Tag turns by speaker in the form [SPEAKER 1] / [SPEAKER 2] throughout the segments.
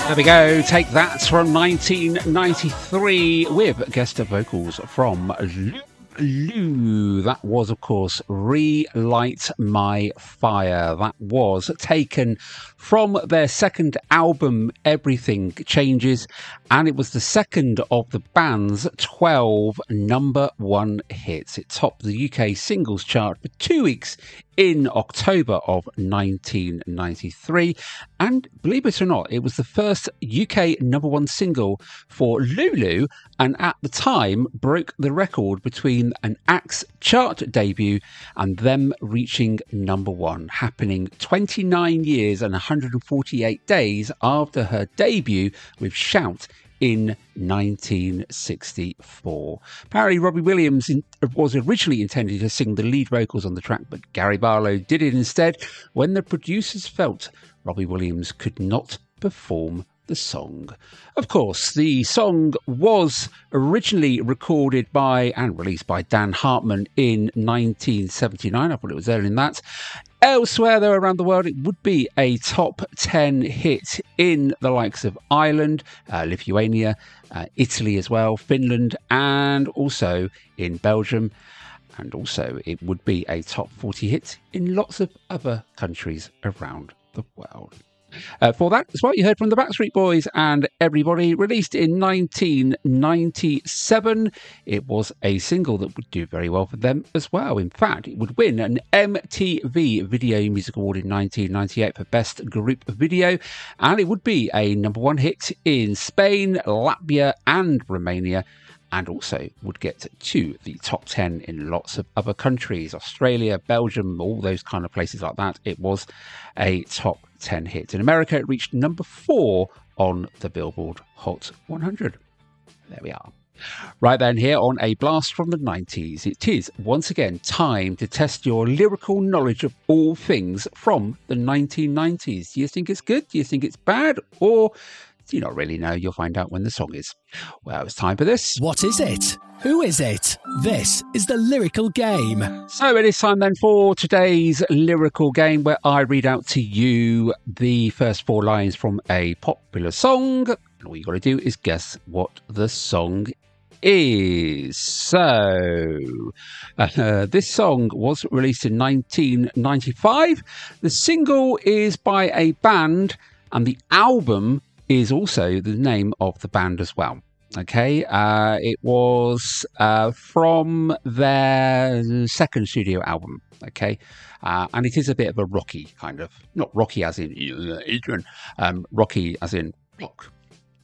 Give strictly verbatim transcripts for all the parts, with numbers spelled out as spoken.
[SPEAKER 1] There we go. Take that from nineteen ninety-three with guest vocals from Lou. That was, of course, Relight My Fire. That was taken from their second album, Everything Changes, and it was the second of the band's twelve number one hits. It topped the U K singles chart for two weeks in October of nineteen ninety-three, and believe it or not, it was the first U K number one single for Lulu, and at the time broke the record between an Axe chart debut and them reaching number one, happening twenty-nine years and one hundred forty-eight days after her debut with Shout in nineteen sixty-four. Apparently, Robbie Williams in, was originally intended to sing the lead vocals on the track, but Gary Barlow did it instead when the producers felt Robbie Williams could not perform the song. Of course, the song was originally recorded by and released by Dan Hartman in nineteen seventy-nine. I thought it was earlier than that. Elsewhere, though, around the world, it would be a top ten hit in the likes of Ireland, uh, Lithuania, uh, Italy as well, Finland, and also in Belgium. And also, it would be a top forty hit in lots of other countries around the world. Uh, for that, as well, you heard from the Backstreet Boys and Everybody, released in nineteen ninety-seven. It was a single that would do very well for them as well. In fact, it would win an M T V Video Music Award in nineteen ninety-eight for Best Group Video, and it would be a number one hit in Spain, Latvia, and Romania, and also would get to the top ten in lots of other countries, Australia, Belgium, all those kind of places like that. It was a top ten hit. In America, it reached number four on the Billboard Hot one hundred. There we are. Right then, here on A Blast from the nineties, it is once again time to test your lyrical knowledge of all things from the nineteen nineties. Do you think it's good? Do you think it's bad? Or do you not really know? You'll find out when the song is. Well, it's time for this.
[SPEAKER 2] What is it? Who is it? This is the Lyrical Game.
[SPEAKER 1] So it is time then for today's Lyrical Game, where I read out to you the first four lines from a popular song, and all you got to do is guess what the song is. So uh, this song was released in nineteen ninety-five. The single is by a band, and the album is also the name of the band as well. Okay, uh, it was uh, from their second studio album. Okay, uh, and it is a bit of a rocky kind of, not rocky as in Adrian, um, rocky as in rock.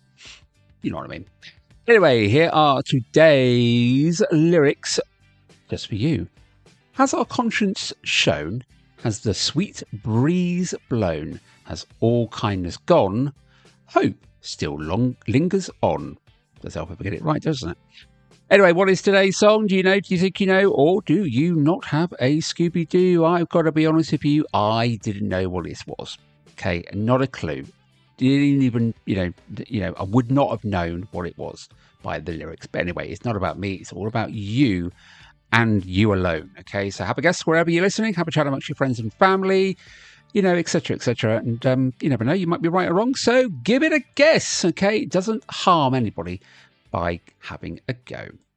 [SPEAKER 1] You know what I mean. Anyway, here are today's lyrics, just for you. Has our conscience shown? Has the sweet breeze blown? Has all kindness gone? Hope still long lingers on. Does help if I get it right, doesn't it? Anyway, what is today's song? Do you know? Do you think you know? Or do you not have a Scooby-Doo? I've got to be honest with you, I didn't know what this was. Okay, not a clue. Didn't even, you know, you know, I would not have known what it was by the lyrics. But anyway, it's not about me. It's all about you and you alone. Okay, so have a guess wherever you're listening. Have a chat amongst your friends and family, you know, et cetera, et cetera. And um, you never know, you might be right or wrong. So give it a guess. Okay, it doesn't harm anybody by having a go.